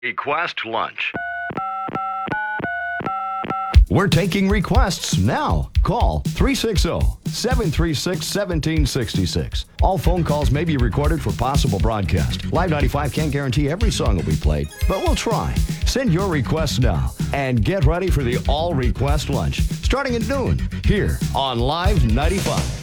Request lunch. We're taking requests now. Call 360-736-1766. All phone calls may be recorded for possible broadcast. Live 95 can't guarantee every song will be played, but we'll try. Send your requests now and get ready for the all request lunch starting at noon here on Live 95.